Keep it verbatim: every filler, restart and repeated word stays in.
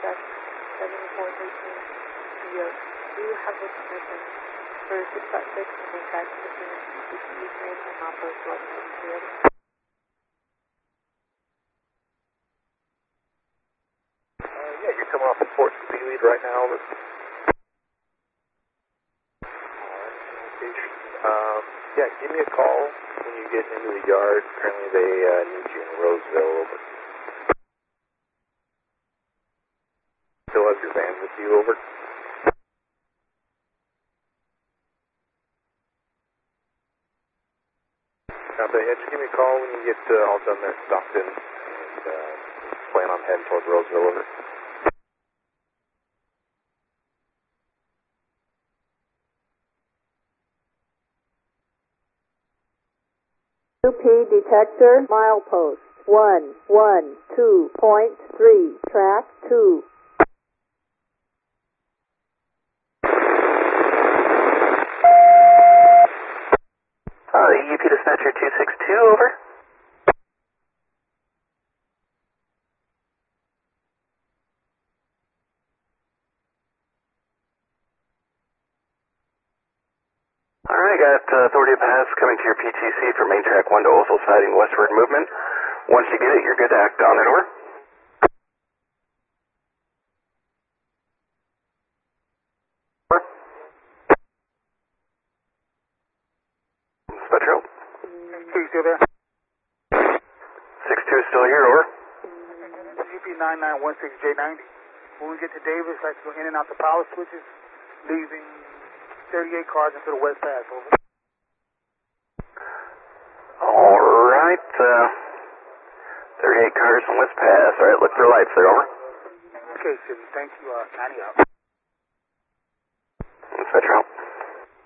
Southwest seven four thirteen. You do have a permission for six dot six and then back to the scene. You can use name and map of the field. Uh, yeah, you're coming off the Fort speed lead right now. Over. Um, yeah, give me a call when you get into the yard. Currently they uh, need you in Roseville. Over. Still have your van with you, over. Copy. Yeah, just give me a call when you get uh, all done there, Stockton, and uh, plan on heading towards Roseville, over. U P detector, milepost, one, one, two point three, track two. Uh, U P dispatcher two six two, over. Alright, got uh, authority to pass coming to your P T C for main track one to Ophel siding westward movement. Once you get it, you're good to act on it, over. Over. Spectro. Are you still there? six two still here, over. U P nine nine one six J ninety. When we get to Davis, I like to go in and out the power switches, leaving thirty-eight cars into the West Pass, over. Alright, uh, thirty-eight cars from West Pass. Alright, look for lights there, over. Okay, Sidney, thank you. Uh, ninety out. Spectro.